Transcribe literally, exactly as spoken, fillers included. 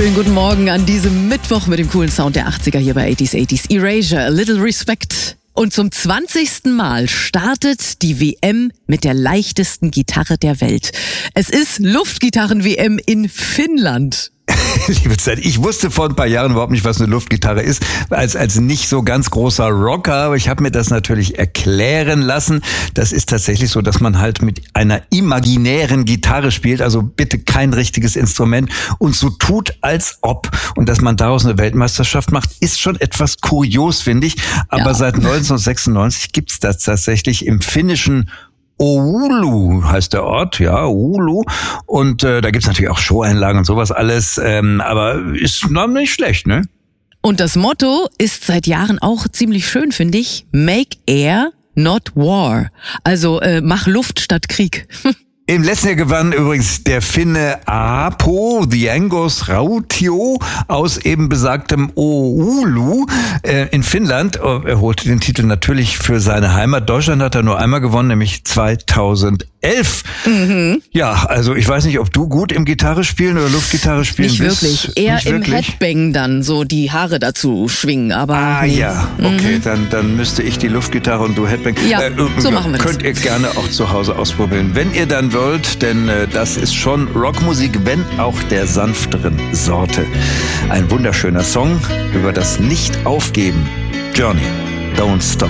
Schönen guten Morgen an diesem Mittwoch mit dem coolen Sound der achtziger hier bei achtziger achtziger. Erasure, A Little Respect. Und zum zwanzigsten Mal startet die W M mit der leichtesten Gitarre der Welt. Es ist Luftgitarren-W M in Finnland. Liebe Zeit, ich wusste vor ein paar Jahren überhaupt nicht, was eine Luftgitarre ist, als als nicht so ganz großer Rocker, aber ich habe mir das natürlich erklären lassen. Das ist tatsächlich so, dass man halt mit einer imaginären Gitarre spielt, also bitte kein richtiges Instrument und so tut, als ob. Und dass man daraus eine Weltmeisterschaft macht, ist schon etwas kurios, finde ich. Aber ja. Seit neunzehnhundertsechsundneunzig gibt's das tatsächlich im finnischen Oulu heißt der Ort, ja, Oulu. Und äh, da gibt's natürlich auch Showeinlagen und sowas alles, ähm, aber ist noch nicht schlecht, ne? Und das Motto ist seit Jahren auch ziemlich schön, finde ich. Make Air, not War. Also äh, mach Luft statt Krieg. Im letzten Jahr gewann übrigens der Finne Aapo Diengos Rautio aus eben besagtem Oulu äh, in Finnland. Er holte den Titel natürlich für seine Heimat. Deutschland hat er nur einmal gewonnen, nämlich zweitausendelf. Mhm. Ja, also ich weiß nicht, ob du gut im Gitarre spielen oder Luftgitarre spielen nicht bist. Wirklich. Eher nicht im wirklich. Headbang dann so die Haare dazu schwingen. Aber ah nee. ja, okay, mhm. dann, dann müsste ich die Luftgitarre und du Headbang. Ja, äh, so ja, machen wir könnt das. Könnt ihr gerne auch zu Hause ausprobieren, wenn ihr dann wollt, denn äh, das ist schon Rockmusik, wenn auch der sanfteren Sorte. Ein wunderschöner Song über das Nicht-Aufgeben. Journey, Don't Stop.